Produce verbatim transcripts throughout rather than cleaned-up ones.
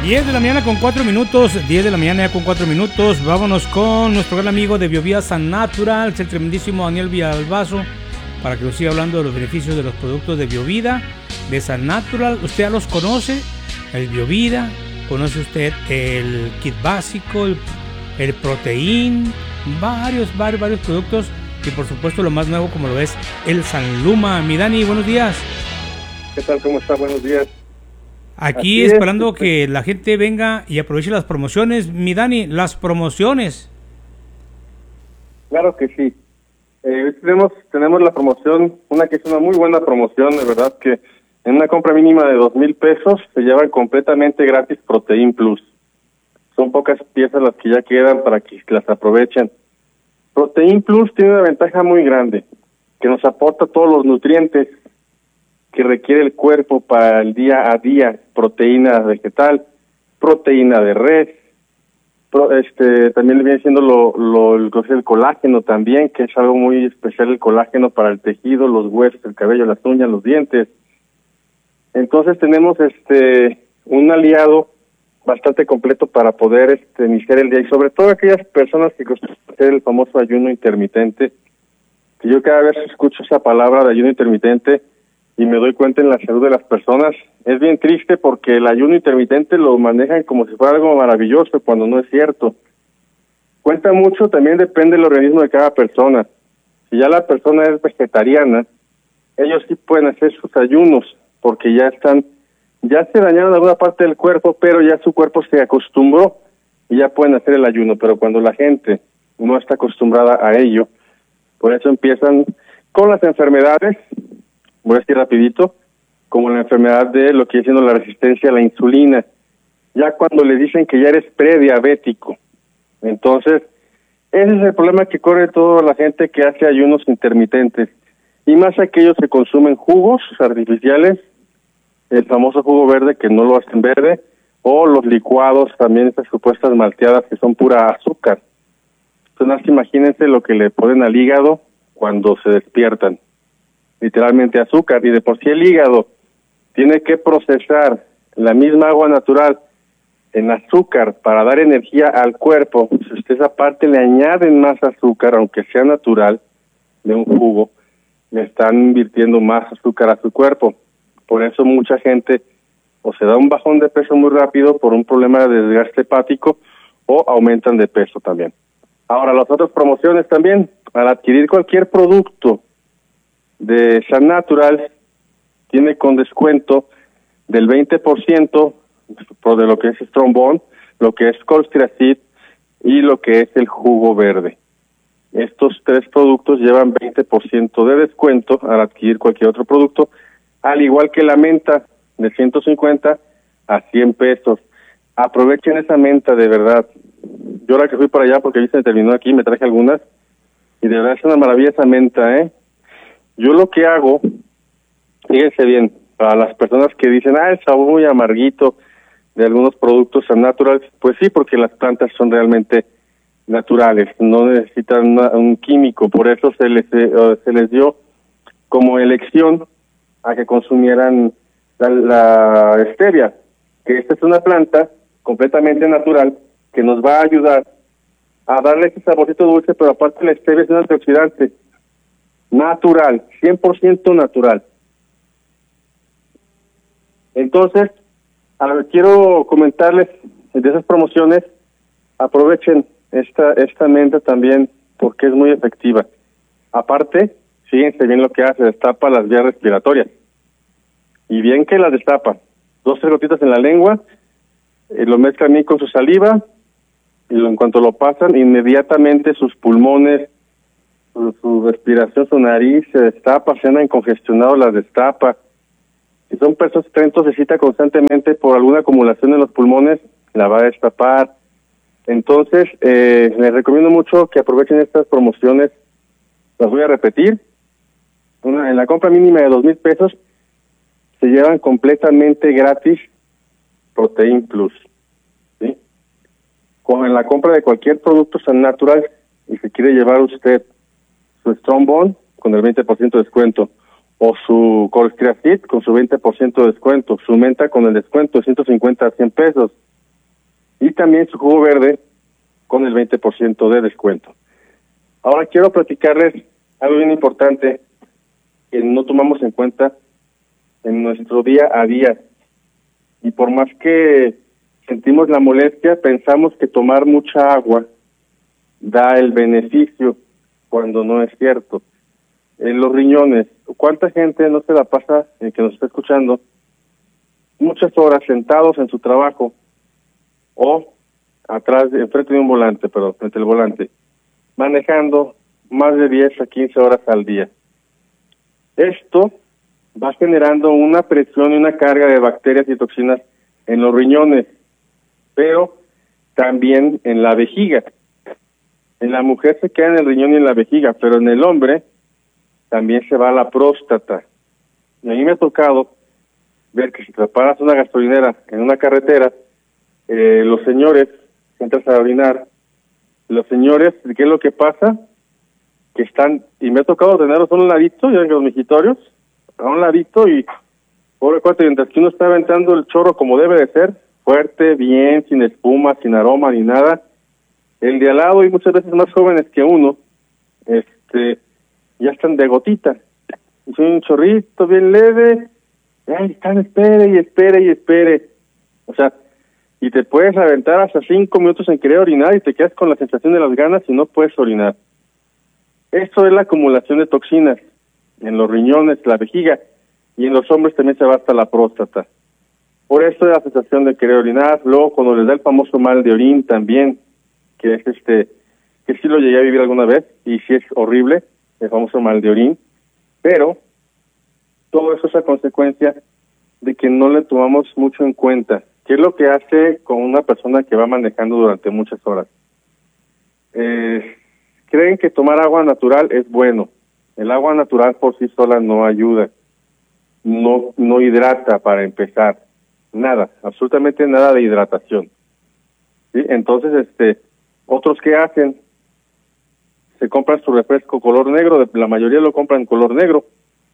diez de la mañana con cuatro minutos, diez de la mañana ya con cuatro minutos. Vámonos con nuestro gran amigo de Biovida San Natural, el tremendísimo Daniel Villalbazo, para que nos siga hablando de los beneficios de los productos de Biovida, de San Natural. Usted ya los conoce, el Biovida, conoce usted el kit básico, el, el proteín, varios, varios, varios productos, y por supuesto lo más nuevo como lo es el Sanluma. Mi Dani, buenos días. ¿Qué tal? ¿Cómo está? Buenos días. Aquí Así esperando es, que la gente venga y aproveche las promociones. Mi Dani, las promociones. Claro que sí. Eh, tenemos tenemos la promoción, una que es una muy buena promoción, de verdad, que en una compra mínima de dos mil pesos se llevan completamente gratis Protein Plus. Son pocas piezas las que ya quedan para que las aprovechen. Protein Plus tiene una ventaja muy grande, que nos aporta todos los nutrientes que requiere el cuerpo para el día a día: proteína vegetal, proteína de res, pro, este también le viene siendo lo, lo el, el colágeno también, que es algo muy especial, el colágeno para el tejido, los huesos, el cabello, las uñas, los dientes. Entonces tenemos este un aliado bastante completo para poder este iniciar el día, y sobre todo aquellas personas que quieren hacer el famoso ayuno intermitente, que yo cada vez escucho esa palabra de ayuno intermitente y me doy cuenta en la salud de las personas. Es bien triste porque el ayuno intermitente lo manejan como si fuera algo maravilloso, cuando no es cierto. Cuenta mucho, también depende del organismo de cada persona. Si ya la persona es vegetariana, ellos sí pueden hacer sus ayunos, porque ya están, ya se dañaron alguna parte del cuerpo, pero ya su cuerpo se acostumbró y ya pueden hacer el ayuno. Pero cuando la gente no está acostumbrada a ello, por eso empiezan con las enfermedades. Voy a decir rapidito, como la enfermedad de lo que es siendo la resistencia a la insulina. Ya cuando le dicen que ya eres prediabético. Entonces, ese es el problema que corre toda la gente que hace ayunos intermitentes. Y más aquellos que consumen jugos artificiales, el famoso jugo verde que no lo hacen verde, o los licuados, también estas supuestas malteadas que son pura azúcar. Entonces, imagínense lo que le ponen al hígado cuando se despiertan. Literalmente azúcar, y de por sí el hígado tiene que procesar la misma agua natural en azúcar para dar energía al cuerpo. Si usted esa parte le añaden más azúcar, aunque sea natural, de un jugo, le están invirtiendo más azúcar a su cuerpo. Por eso mucha gente o se da un bajón de peso muy rápido por un problema de desgaste hepático, o aumentan de peso también. Ahora, las otras promociones también, al adquirir cualquier producto de San Natural, tiene con descuento del veinte por ciento por de lo que es Strombone, lo que es Colstracid y lo que es el jugo verde. Estos tres productos llevan veinte por ciento de descuento al adquirir cualquier otro producto, al igual que la menta de ciento cincuenta a cien pesos. Aprovechen esa menta, de verdad. Yo ahora que fui para allá, porque ya se terminó aquí, me traje algunas, y de verdad es una maravilla esa menta, ¿eh? Yo lo que hago, fíjense bien, para las personas que dicen, ah, el sabor muy amarguito de algunos productos naturales, pues sí, porque las plantas son realmente naturales, no necesitan una, un químico, por eso se les eh, se les dio como elección a que consumieran la, la stevia, que esta es una planta completamente natural que nos va a ayudar a darle ese saborcito dulce, pero aparte la stevia es un antioxidante natural, cien por ciento natural. Entonces, a ver, quiero comentarles de esas promociones. Aprovechen esta esta menta también, porque es muy efectiva. Aparte, fíjense bien lo que hace, destapa las vías respiratorias. Y bien que las destapa. Dos, tres gotitas en la lengua, eh, lo mezclan bien con su saliva, y lo, en cuanto lo pasan, inmediatamente sus pulmones, su, su respiración, su nariz se destapa, se andan congestionados, las destapa. Si son personas que traen tosecita constantemente por alguna acumulación en los pulmones, la va a destapar. Entonces, eh, les recomiendo mucho que aprovechen estas promociones. Las voy a repetir. Una, en la compra mínima de dos mil pesos se llevan completamente gratis Protein Plus, ¿sí? Como en la compra de cualquier producto San Natural, y si quiere llevar usted su Strombone con el veinte por ciento de descuento, o su Colstracid con su veinte por ciento de descuento, su menta con el descuento de ciento cincuenta a cien pesos, y también su jugo verde con el veinte por ciento de descuento. Ahora quiero platicarles algo bien importante que no tomamos en cuenta en nuestro día a día. Y por más que sentimos la molestia, pensamos que tomar mucha agua da el beneficio, cuando no es cierto. En los riñones, ¿cuánta gente no se la pasa, eh, que nos está escuchando, muchas horas sentados en su trabajo o atrás, enfrente de un volante, perdón, frente al volante, manejando más de diez a quince horas al día? Esto va generando una presión y una carga de bacterias y toxinas en los riñones, pero también en la vejiga. En la mujer se queda en el riñón y en la vejiga, pero en el hombre también se va a la próstata. Y a mí me ha tocado ver que si te paras una gasolinera en una carretera, eh, los señores, entras a orinar, los señores, ¿qué es lo que pasa? Que están, y me ha tocado tenerlos a un ladito, ya en los mijitorios, a un ladito, y pobre cuate, mientras que uno está aventando el chorro como debe de ser, fuerte, bien, sin espuma, sin aroma ni nada, el de al lado, y muchas veces más jóvenes que uno, este, ya están de gotita, es un chorrito bien leve, ay, están, espere y espere y espere, o sea, y te puedes aventar hasta cinco minutos en querer orinar y te quedas con la sensación de las ganas y no puedes orinar. Esto es la acumulación de toxinas en los riñones, la vejiga, y en los hombres también se va hasta la próstata. Por eso es la sensación de querer orinar. Luego cuando les da el famoso mal de orín también, que es este, que sí lo llegué a vivir alguna vez, y sí es horrible, el famoso mal de orín, pero todo eso es a consecuencia de que no le tomamos mucho en cuenta. ¿Qué es lo que hace con una persona que va manejando durante muchas horas? Eh, creen que tomar agua natural es bueno. El agua natural por sí sola no ayuda, no no hidrata para empezar, nada, absolutamente nada de hidratación. ¿Sí? Entonces, este, otros que hacen, se compran su refresco color negro, la mayoría lo compran color negro,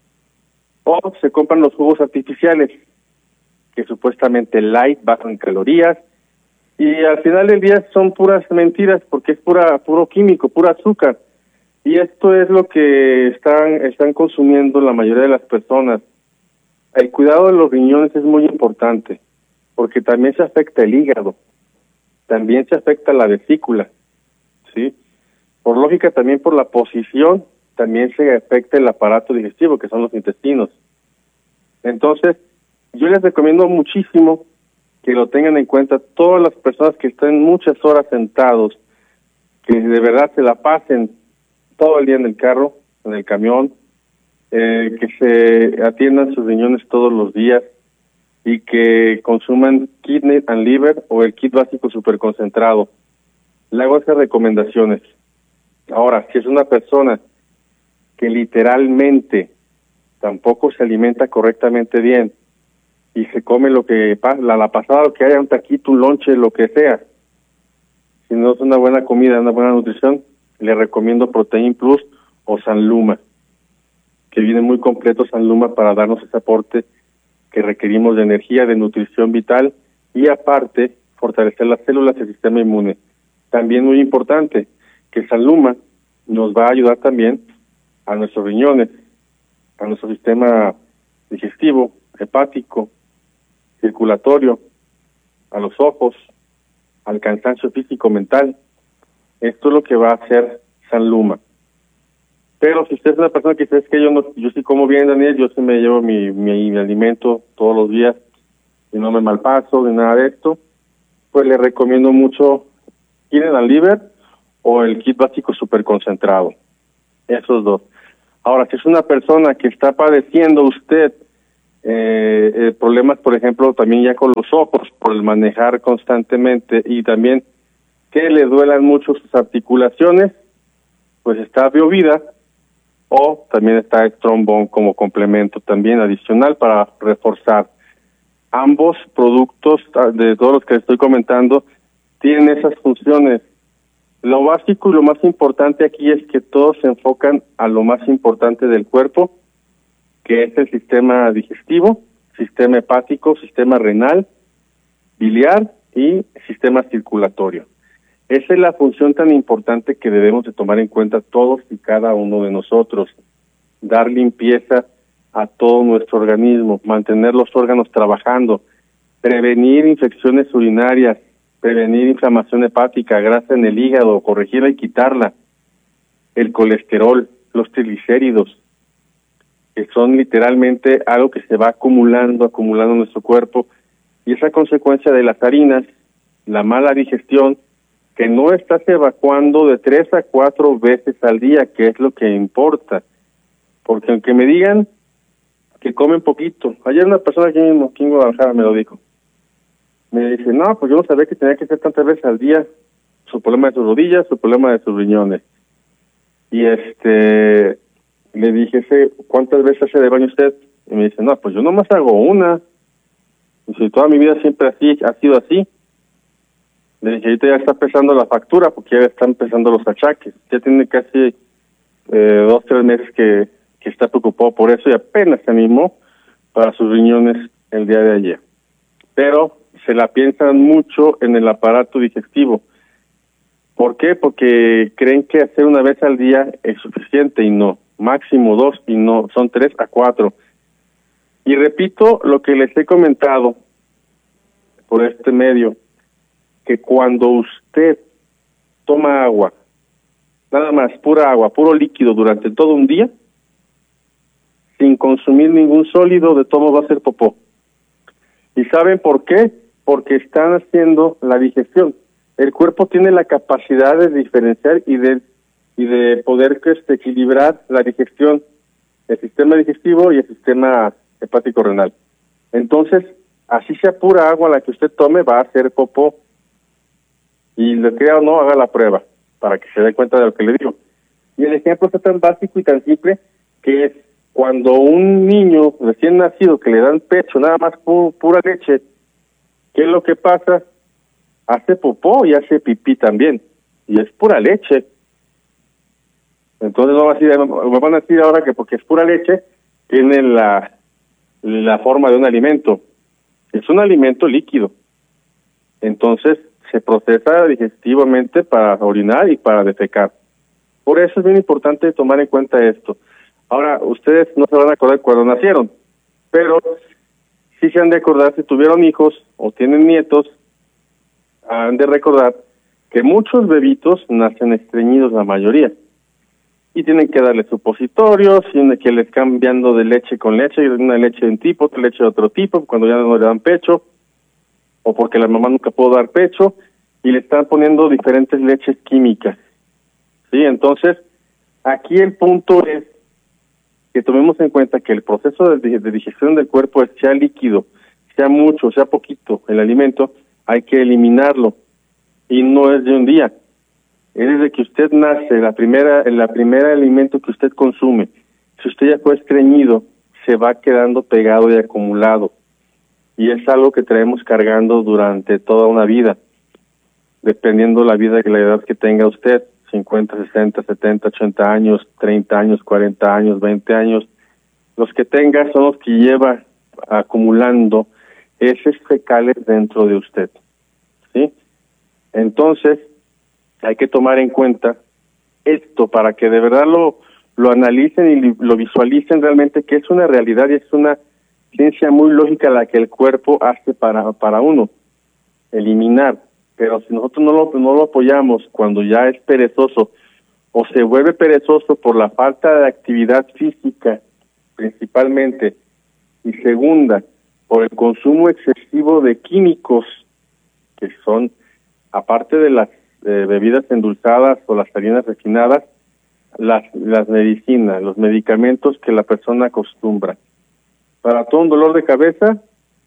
o se compran los jugos artificiales, que supuestamente light, bajo en calorías, y al final del día son puras mentiras, porque es pura puro químico, pura azúcar. Y esto es lo que están están consumiendo la mayoría de las personas. El cuidado de los riñones es muy importante, porque también se afecta el hígado, también se afecta la vesícula, ¿sí? Por lógica, también por la posición, también se afecta el aparato digestivo, que son los intestinos. Entonces, yo les recomiendo muchísimo que lo tengan en cuenta todas las personas que estén muchas horas sentados, que de verdad se la pasen todo el día en el carro, en el camión, eh, que se atiendan sus riñones todos los días y que consuman Kidney and Liver o el kit básico superconcentrado. Le hago esas recomendaciones. Ahora, si es una persona que literalmente tampoco se alimenta correctamente bien y se come lo que pasa, la, la pasada, lo que haya, un taquito, un lonche, lo que sea, si no es una buena comida, una buena nutrición, le recomiendo Protein Plus o Sanluma, que viene muy completo Sanluma para darnos ese aporte que requerimos de energía, de nutrición vital y aparte fortalecer las células y el sistema inmune. También muy importante que Sanluma nos va a ayudar también a nuestros riñones, a nuestro sistema digestivo, hepático, circulatorio, a los ojos, al cansancio físico mental. Esto es lo que va a hacer Sanluma. Pero si usted es una persona que dice, es que yo no, yo sí como bien, Daniel, yo sí me llevo mi, mi, mi alimento todos los días y no me malpaso ni nada de esto, pues le recomiendo mucho Kidney and Liver o el kit básico superconcentrado. Esos dos. Ahora, si es una persona que está padeciendo usted eh, eh, problemas, por ejemplo, también ya con los ojos, por el manejar constantemente y también que le duelan mucho sus articulaciones, pues está Biovida o también está Strombone como complemento también adicional para reforzar. Ambos productos, de todos los que estoy comentando, tienen esas funciones. Lo básico y lo más importante aquí es que todos se enfocan a lo más importante del cuerpo, que es el sistema digestivo, sistema hepático, sistema renal, biliar y sistema circulatorio. Esa es la función tan importante que debemos de tomar en cuenta todos y cada uno de nosotros. Dar limpieza a todo nuestro organismo, mantener los órganos trabajando, prevenir infecciones urinarias, prevenir inflamación hepática, grasa en el hígado, corregirla y quitarla, el colesterol, los triglicéridos, que son literalmente algo que se va acumulando, acumulando en nuestro cuerpo, y es la consecuencia de las harinas, la mala digestión, que no estás evacuando de tres a cuatro veces al día, que es lo que importa. Porque aunque me digan que comen poquito, ayer una persona aquí mismo, aquí en Guadalajara, me lo dijo. Me dice, no, pues yo no sabía que tenía que hacer tantas veces al día su problema de sus rodillas, su problema de sus riñones. Y este, le dije, ¿cuántas veces hace de baño usted? Y me dice, no, pues yo nomás hago una. Y dice, toda mi vida siempre así, ha sido así. Le dije, ahorita ya está empezando la factura, porque ya están empezando los achaques. Ya tiene casi eh, dos, tres meses que, que está preocupado por eso y apenas se animó para sus riñones el día de ayer. Pero se la piensan mucho en el aparato digestivo. ¿Por qué? Porque creen que hacer una vez al día es suficiente y no. Máximo dos y no, son tres a cuatro. Y repito lo que les he comentado por este medio, que cuando usted toma agua, nada más, pura agua, puro líquido durante todo un día, sin consumir ningún sólido, de todo va a ser popó. ¿Y saben por qué? Porque están haciendo la digestión. El cuerpo tiene la capacidad de diferenciar y de y de poder este, equilibrar la digestión, el sistema digestivo y el sistema hepático renal. Entonces, así sea pura agua la que usted tome, va a hacer popó. Y le crea o no, haga la prueba, para que se dé cuenta de lo que le digo. Y el ejemplo está tan básico y tan simple, que es cuando un niño recién nacido, que le dan pecho, nada más pu- pura leche, ¿qué es lo que pasa? Hace popó y hace pipí también, y es pura leche. Entonces no va a decir, me van a decir ahora que porque es pura leche, tiene la, la forma de un alimento. Es un alimento líquido. Entonces se procesa digestivamente para orinar y para defecar. Por eso es bien importante tomar en cuenta esto. Ahora, ustedes no se van a acordar cuando nacieron, pero sí se han de acordar si tuvieron hijos o tienen nietos, han de recordar que muchos bebitos nacen estreñidos, la mayoría, y tienen que darle supositorios, tienen que les cambiando de leche con leche, una leche de un tipo, otra leche de otro tipo, cuando ya no le dan pecho, o porque la mamá nunca pudo dar pecho, y le están poniendo diferentes leches químicas. Sí, entonces, aquí el punto es que tomemos en cuenta que el proceso de, de digestión del cuerpo, sea líquido, sea mucho, sea poquito, el alimento, hay que eliminarlo, y no es de un día. Es desde que usted nace, la primera, la primera alimento que usted consume, si usted ya fue estreñido, se va quedando pegado y acumulado. Y es algo que traemos cargando durante toda una vida, dependiendo la vida y la edad que tenga usted, cincuenta, sesenta, setenta, ochenta años, treinta años, cuarenta años, veinte años. Los que tenga son los que lleva acumulando heces fecales dentro de usted. ¿Sí? Entonces, hay que tomar en cuenta esto para que de verdad lo, lo analicen y lo visualicen realmente, que es una realidad y es una ciencia muy lógica la que el cuerpo hace para, para uno, eliminar. Pero si nosotros no lo, no lo apoyamos cuando ya es perezoso o se vuelve perezoso por la falta de actividad física, principalmente, y segunda, por el consumo excesivo de químicos, que son, aparte de las eh, bebidas endulzadas o las harinas refinadas, las, las medicinas, los medicamentos que la persona acostumbra. Para todo un dolor de cabeza,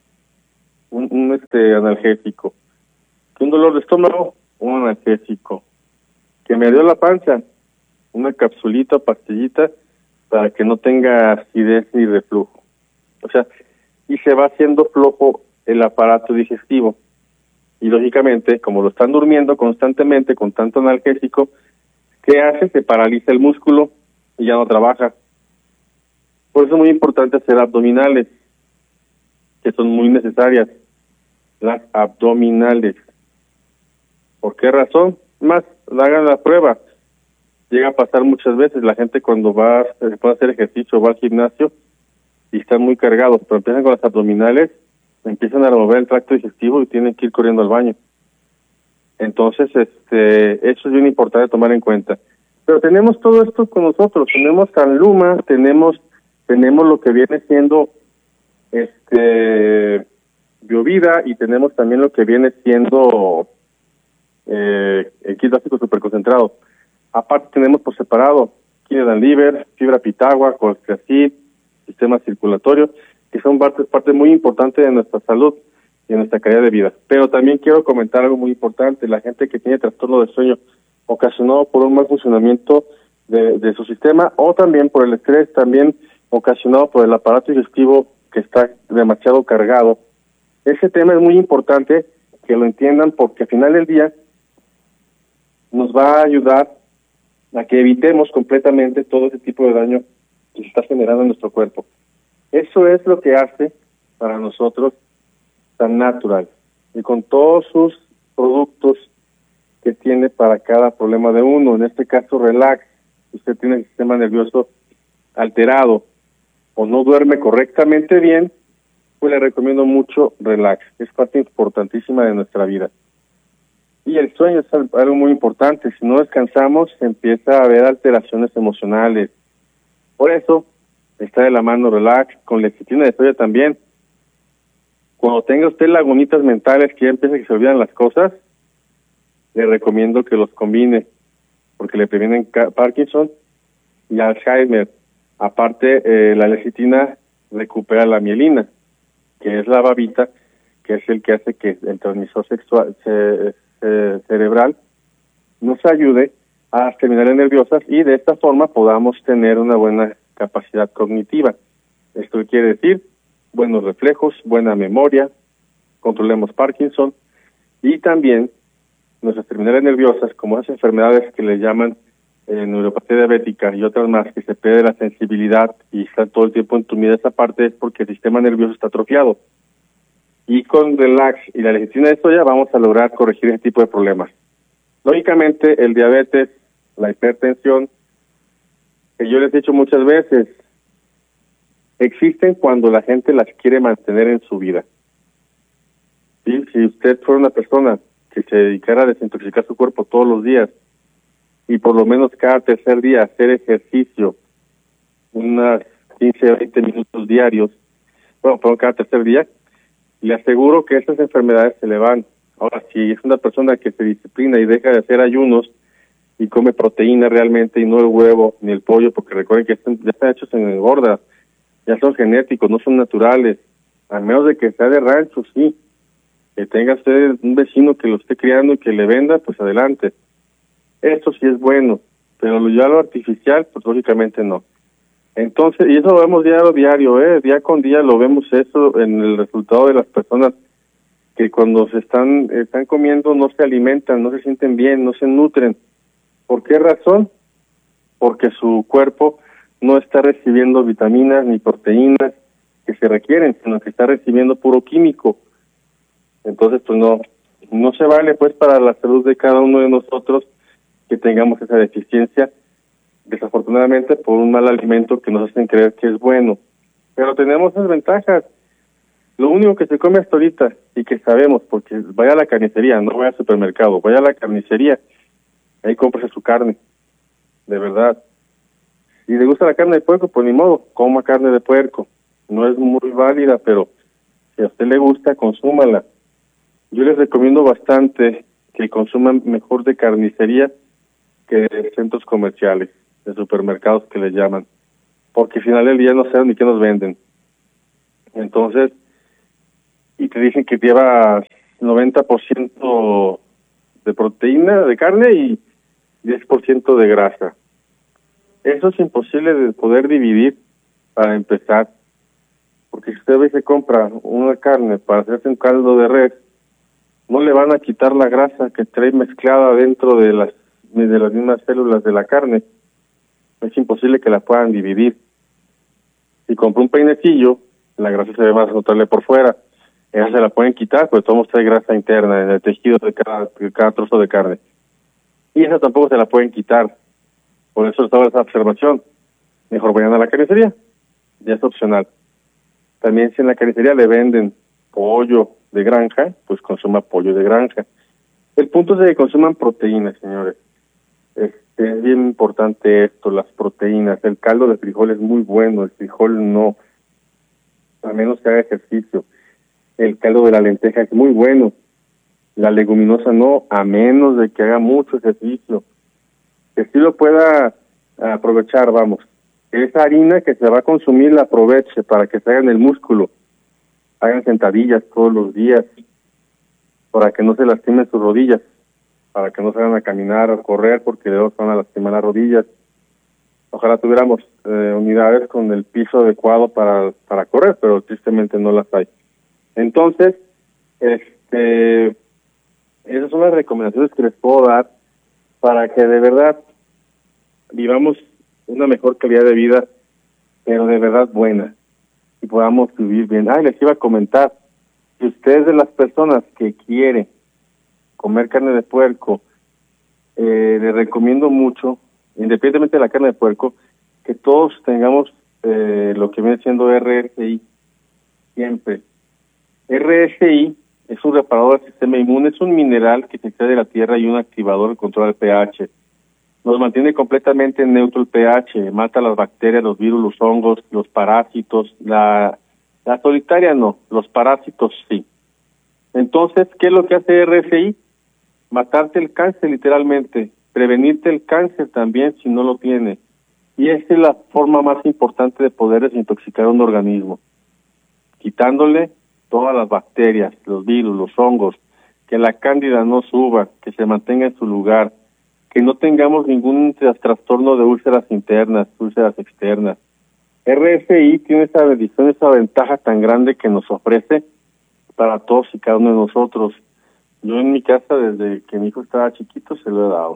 un, un este analgésico. Un dolor de estómago, un analgésico. Que me dio la panza, una capsulita, pastillita, para que no tenga acidez ni reflujo. O sea, y se va haciendo flojo el aparato digestivo. Y lógicamente, como lo están durmiendo constantemente con tanto analgésico, ¿qué hace? Se paraliza el músculo y ya no trabaja. Por eso es muy importante hacer abdominales, que son muy necesarias. las abdominales. ¿Por qué razón? Más, hagan la prueba. Llega a pasar muchas veces, la gente cuando va, se puede hacer ejercicio, va al gimnasio y están muy cargados, pero empiezan con las abdominales, empiezan a remover el tracto digestivo y tienen que ir corriendo al baño. Entonces, este, eso es bien importante tomar en cuenta. Pero tenemos todo esto con nosotros, tenemos Canluma, tenemos, tenemos lo que viene siendo este Biovida y tenemos también lo que viene siendo eh, el kit básico superconcentrado. Aparte tenemos por separado Kinedan Liver, Fibra Pitagua, Colcacid, sistema circulatorio, que son partes parte muy importante de nuestra salud y de nuestra calidad de vida. Pero también quiero comentar algo muy importante, la gente que tiene trastorno de sueño ocasionado por un mal funcionamiento de, de su sistema o también por el estrés, también ocasionado por el aparato digestivo que está demasiado cargado. Ese tema es muy importante que lo entiendan porque al final del día nos va a ayudar a que evitemos completamente todo ese tipo de daño que se está generando en nuestro cuerpo. Eso es lo que hace para nosotros San Natural y con todos sus productos que tiene para cada problema de uno. En este caso, Relax. Si usted tiene el sistema nervioso alterado o no duerme correctamente bien, pues le recomiendo mucho Relax. Es parte importantísima de nuestra vida. Y el sueño es algo muy importante. Si no descansamos, empieza a haber alteraciones emocionales. Por eso, está de la mano Relax, con lecitina de soya también. Cuando tenga usted lagunitas mentales, que ya empieza que se olvidan las cosas, le recomiendo que los combine, porque le previenen Parkinson y Alzheimer. Aparte, eh, la lecitina recupera la mielina, que es la babita, que es el que hace que el transmisor sexual se, se, cerebral nos ayude a las terminales nerviosas y de esta forma podamos tener una buena capacidad cognitiva. Esto quiere decir buenos reflejos, buena memoria, controlemos Parkinson y también nuestras terminales nerviosas, como esas enfermedades que le llaman eh, neuropatía diabética y otras más, que se pierde la sensibilidad y está todo el tiempo entumida esa parte, es porque el sistema nervioso está atrofiado. Y con Relax y la lecitina de soya vamos a lograr corregir ese tipo de problemas. Lógicamente, el diabetes, la hipertensión, que yo les he dicho muchas veces, existen cuando la gente las quiere mantener en su vida. ¿Sí? Si usted fuera una persona que se dedicara a desintoxicar su cuerpo todos los días y por lo menos cada tercer día hacer ejercicio unas quince o veinte minutos diarios, bueno, perdón, cada tercer día, le aseguro que esas enfermedades se le van. Ahora, si es una persona que se disciplina y deja de hacer ayunos y come proteína realmente y no el huevo ni el pollo, porque recuerden que están, ya están hechos en engorda, ya son genéticos, no son naturales, a menos de que sea de rancho, sí, que tenga usted un vecino que lo esté criando y que le venda, pues adelante. Eso sí es bueno, pero ya lo artificial, pues lógicamente no. Entonces, y eso lo vemos diario, diario, eh, día con día lo vemos eso en el resultado de las personas que cuando se están están comiendo no se alimentan, no se sienten bien, no se nutren. ¿Por qué razón? Porque su cuerpo no está recibiendo vitaminas ni proteínas que se requieren, sino que está recibiendo puro químico. Entonces, pues no, no se vale pues para la salud de cada uno de nosotros que tengamos esa deficiencia, desafortunadamente por un mal alimento que nos hacen creer que es bueno. Pero tenemos esas ventajas. Lo único que se come hasta ahorita y que sabemos, porque vaya a la carnicería, no vaya al supermercado, vaya a la carnicería, ahí cómprese su carne, de verdad. Si le gusta la carne de puerco, pues ni modo, coma carne de puerco. No es muy válida, pero si a usted le gusta, consúmala. Yo les recomiendo bastante que consuman mejor de carnicería que de centros comerciales, de supermercados que les llaman, porque al final del día no saben ni qué nos venden. Entonces, y te dicen que lleva noventa por ciento de proteína de carne y diez por ciento de grasa. Eso es imposible de poder dividir para empezar, porque si usted ve se compra una carne para hacerse un caldo de res, no le van a quitar la grasa que trae mezclada dentro de las de las mismas células de la carne. Es imposible que la puedan dividir. Si compra un peinecillo, la grasa se ve más notable por fuera. esa se la pueden quitar, pero todos trae grasa interna en el tejido de cada, de cada trozo de carne. Y esa tampoco se la pueden quitar. Por eso estaba esa observación. Mejor vayan a la carnicería. Ya es opcional. También si en la carnicería le venden pollo de granja, pues consuma pollo de granja. El punto es de que consuman proteínas, señores. Este, es bien importante esto, las proteínas. El caldo de frijol es muy bueno, el frijol no, a menos que haga ejercicio. El caldo de la lenteja es muy bueno, la leguminosa no, a menos de que haga mucho ejercicio. Que sí lo pueda aprovechar, vamos. Esa harina que se va a consumir la aproveche para que se hagan el músculo. Hagan sentadillas todos los días para que no se lastimen sus rodillas, para que no se vayan a caminar o correr porque luego se van a lastimar las rodillas. Ojalá tuviéramos eh, unidades con el piso adecuado para, para correr, pero tristemente no las hay. Entonces, este, esas son las recomendaciones que les puedo dar para que de verdad vivamos una mejor calidad de vida, pero de verdad buena, y podamos vivir bien. Ah, les iba a comentar, si ustedes de las personas que quiere comer carne de puerco, eh, les recomiendo mucho, independientemente de la carne de puerco, que todos tengamos eh, lo que viene siendo R S I, siempre. R S I es un reparador del sistema inmune, es un mineral que se extrae de la tierra y un activador que controla el pH. Nos mantiene completamente neutro el pH, mata las bacterias, los virus, los hongos, los parásitos. La, la solitaria no, los parásitos sí. Entonces, ¿qué es lo que hace R S I? Matarte el cáncer literalmente, prevenirte el cáncer también si no lo tiene. Y esa es la forma más importante de poder desintoxicar un organismo, quitándole todas las bacterias, los virus, los hongos, que la cándida no suba, que se mantenga en su lugar, que no tengamos ningún trastorno de úlceras internas, úlceras externas. R S I tiene esa bendición, esa ventaja tan grande que nos ofrece para todos y cada uno de nosotros. Yo en mi casa, desde que mi hijo estaba chiquito, se lo he dado.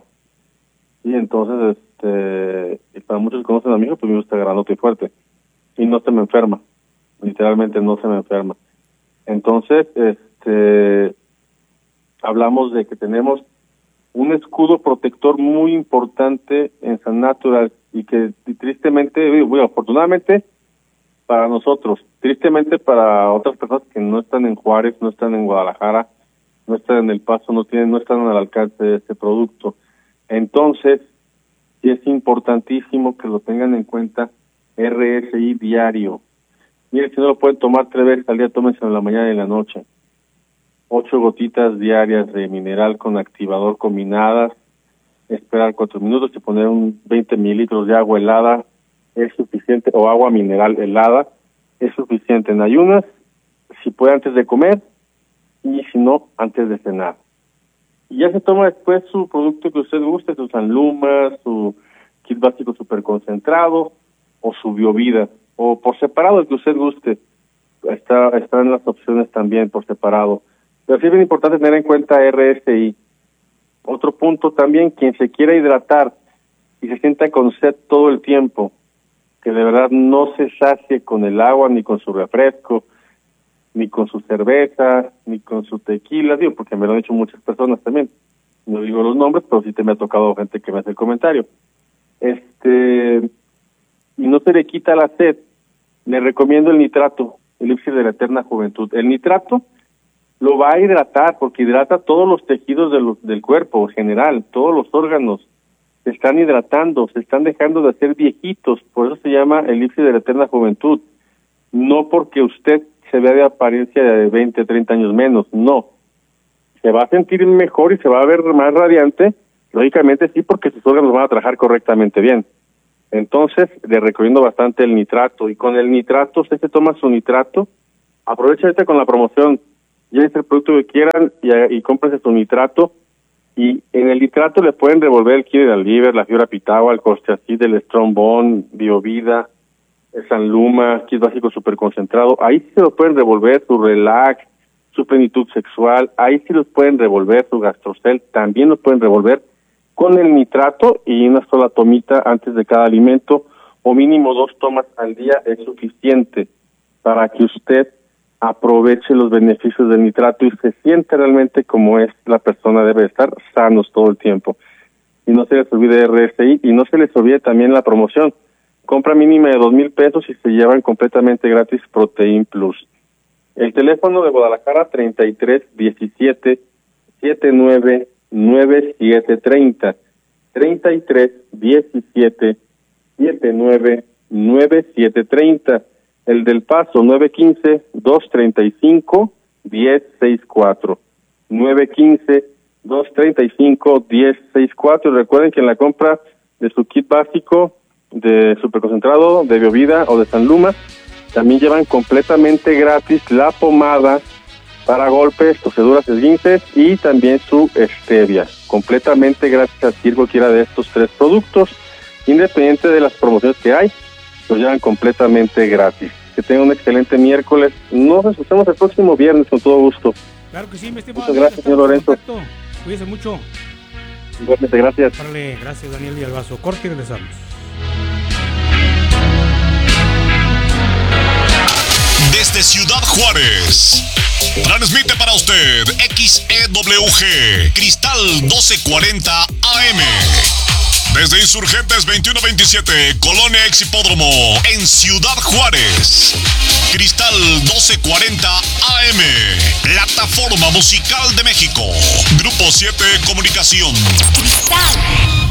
Y entonces, este, y para muchos que conocen a mi hijo, pues mi hijo está grandote y fuerte. Y no se me enferma. Literalmente no se me enferma. Entonces, este, hablamos de que tenemos un escudo protector muy importante en San Natural y que y tristemente, bueno, afortunadamente para nosotros, tristemente para otras personas que no están en Juárez, no están en Guadalajara, no están en El Paso, no tienen, no están al alcance de este producto. Entonces, sí es importantísimo que lo tengan en cuenta, R S I diario. Miren, si no lo pueden tomar tres veces al día, tómense en la mañana y en la noche. Ocho gotitas diarias de mineral con activador combinadas, esperar cuatro minutos y poner un veinte mililitros de agua helada es suficiente, o agua mineral helada es suficiente en ayunas, si puede antes de comer y si no, antes de cenar. Y ya se toma después su producto que usted guste, su Sanluma, su kit básico super concentrado o su Biovida, o por separado el que usted guste. Está, están las opciones también por separado. Pero sí es bien importante tener en cuenta R S I. Otro punto también, quien se quiera hidratar y se sienta con sed todo el tiempo, que de verdad no se sacie con el agua, ni con su refresco, ni con su cerveza, ni con su tequila, digo, porque me lo han dicho muchas personas también. No digo los nombres, pero sí te me ha tocado gente que me hace el comentario. Este, y no se le quita la sed, le recomiendo el nitrato, el elixir de la eterna juventud. El nitrato lo va a hidratar porque hidrata todos los tejidos de los, del cuerpo en general, todos los órganos se están hidratando, se están dejando de hacer viejitos, por eso se llama el elixir de la eterna juventud. No porque usted se vea de apariencia de veinte, treinta años menos, no. Se va a sentir mejor y se va a ver más radiante, lógicamente sí, porque sus órganos van a trabajar correctamente bien. Entonces, le recomiendo bastante el nitrato, y con el nitrato, usted se toma su nitrato, aprovecha ahorita con la promoción, llévense el producto que quieran y, y cómprense su nitrato, y en el nitrato le pueden revolver el Kidney Liver, la fibra pitagua, el Costiacid, el Strong Bone, Biovida, el Sanluma, kit básico super concentrado, ahí sí se lo pueden revolver, su Relax, su plenitud sexual, ahí sí los pueden revolver, su Gastrocel, también lo pueden revolver con el nitrato, y una sola tomita antes de cada alimento, o mínimo dos tomas al día es suficiente para que usted aproveche los beneficios del nitrato y se siente realmente como es la persona, debe estar sanos todo el tiempo. Y no se les olvide R S I y no se les olvide también la promoción. Compra mínima de dos mil pesos y se llevan completamente gratis Protein Plus. El teléfono de Guadalajara treinta y tres diecisiete setenta y nueve noventa y siete treinta. treinta y tres diecisiete setenta y nueve noventa y siete treinta. El del Paso nueve quince dos treinta y cinco diez sesenta y cuatro. nueve quince dos treinta y cinco diez sesenta y cuatro. Recuerden que en la compra de su kit básico de superconcentrado, de Biovida o de San Luma, también llevan completamente gratis la pomada para golpes, torceduras, esguinces y también su stevia. Completamente gratis adquirir cualquiera de estos tres productos, independiente de las promociones que hay, los llevan completamente gratis. Que tengan un excelente miércoles. Nos escuchamos el próximo viernes con todo gusto. Claro que sí, mi estimado. Muchas gracias, señor Lorenzo. Cuídese mucho. Igualmente, gracias. Vale, gracias, Daniel Villalbazo. Corte y regresamos. Desde Ciudad Juárez, transmite para usted X E W G Cristal doce cuarenta A M. Desde Insurgentes veintiuno veintisiete, Colonia Ex Hipódromo, en Ciudad Juárez. Cristal doce cuarenta A M, plataforma musical de México. Grupo siete Comunicación. Cristal